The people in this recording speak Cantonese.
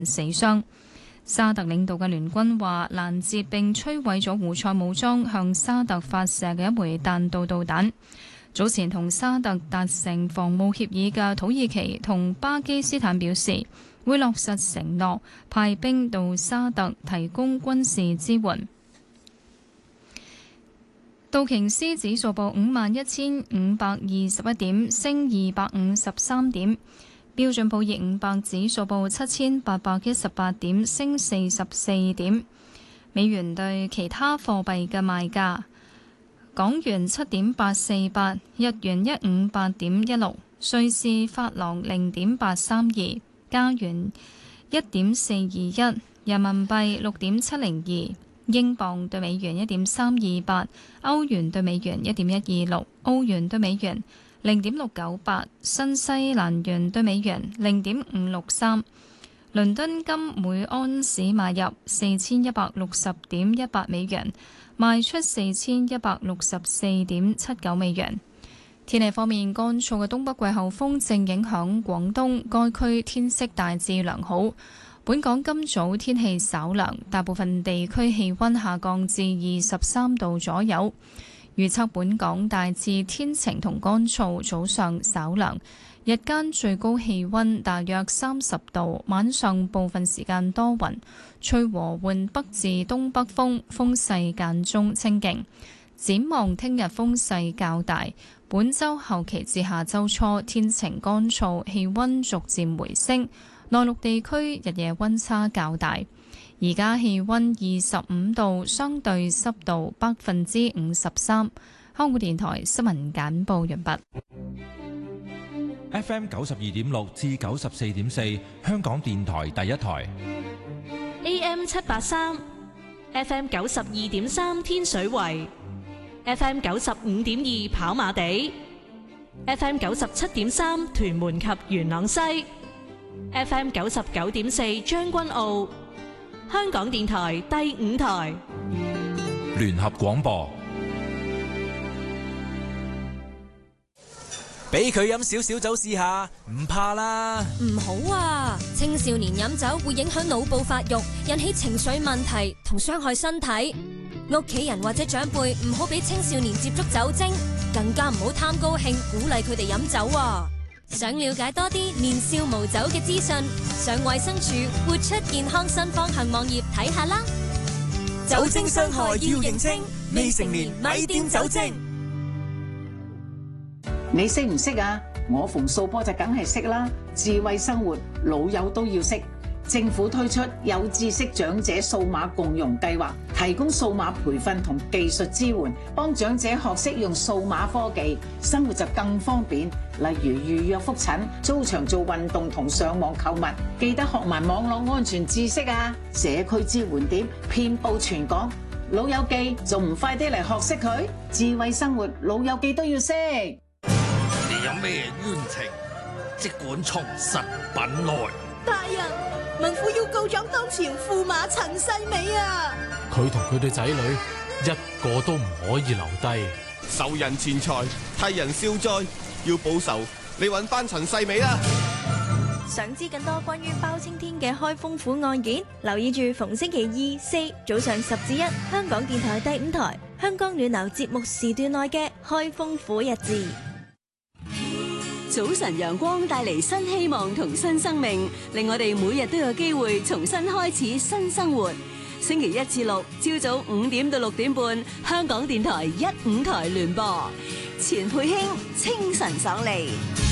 死傷。沙特領導嘅聯軍話攔截並摧毀咗胡塞武裝向沙特發射嘅一枚彈道導彈。早前同沙特達成防務協議嘅土耳其同巴基斯坦表示，會落實承諾，派兵到沙特提供軍事支援。道瓊斯指數報51,521點，升253點。標準普爾500指數報7,818點，升44點。美元對其他貨幣嘅賣價：港元7.848，日元158.16，瑞士法郎0.832，加元1.421，人民幣6.702，英鎊對美元1.328，歐元對美元1.126，澳元對美元0.698，新西蘭元對美元0.563。倫敦金每安士買入4160.18美元，賣出4164.79美元。天氣方面，乾燥嘅東北季候風正影響廣東，該區天色大致良好。本港今早天氣稍涼，大部分地區氣溫下降至23度左右。預測本港大致天晴同乾燥，早上稍涼，日間最高氣溫大約30度，晚上部分時間多雲，吹和緩北至東北風，風勢間中清勁。展望聽日風勢較大，本週後期至下週初天晴乾燥，氣溫逐漸回升，內陸地區日夜溫差較大。而家氣溫25度，相對濕度53%。香港電台新聞簡報完畢。 FM 92.6至94.4，香港電台第一台。 AM 783 ，FM 92.3天水圍，FM 95.2跑馬地，FM 97.3屯門及元朗西，FM 99.4將軍澳。香港電台第5台聯合廣播， 俾佢飲少少酒試下，唔怕啦。 唔好啊，青少年飲酒會影響腦部發育，引起情緒問題同傷害身體。屋企人或者長輩唔好俾青少年接觸酒精，更加唔好貪高興鼓勵佢哋飲酒啊。想了解多啲年少無酒嘅資訊，上衛生署活出健康新方向網頁睇下啦。 酒精傷害要認清，未成年咪掂酒精。 你識唔識啊？我馮素波就梗係識啦。智慧生活，老友都要識。政府推出有知識長者數碼共融計劃，提供數碼培訓同技術支援，幫長者學識用數碼科技，生活就更方便。例如預約覆診、租場做運動同上網購物，記得學埋網絡安全知識啊！社區支援點遍佈全港，老友記仲唔快啲嚟學識佢？智慧生活，老友記都要識。 你有咩冤情？即管從實品來。 大人，民婦要告狀當前駙馬陳世美啊！ 佢同佢哋仔女一個都唔可以留低。 受人錢財，替人消災，要報仇，你揾翻陳世美啦！ 想知更多關於包青天嘅開封府案件，留意住逢星期2、4早上10至1，香港電台第5台，香港暖流節目時段內嘅開封府日誌。 早晨陽光帶嚟新希望同新生命，令我哋每日都有機會重新開始新生活。星期1至6朝早5點到6點半，香港電台1、5台聯播，錢佩卿清晨爽利。